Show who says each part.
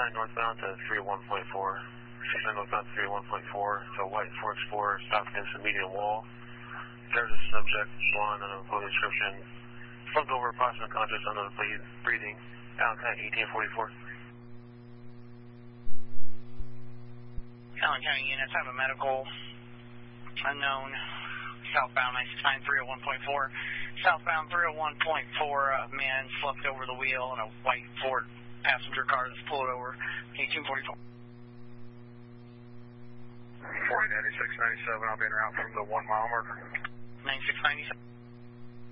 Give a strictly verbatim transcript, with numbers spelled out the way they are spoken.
Speaker 1: nine northbound to three oh one point four. six nine northbound to three oh one point four. So white Ford Explorer stopped against the median wall. There's a subject, blonde, unclothed description. Slumped over, approximate conscious, under the bleed, breathing. Allen County, eighteen forty-four.
Speaker 2: Allen County units have a medical unknown. Southbound nine six nine three oh one point four. Southbound three oh one point four, a man slumped over the wheel in a white Ford passenger car that's pulled over. eighteen forty-four.
Speaker 3: Ford ninety-six ninety-seven, I'll be en route from the one mile marker.
Speaker 2: ninety-six ninety-seven.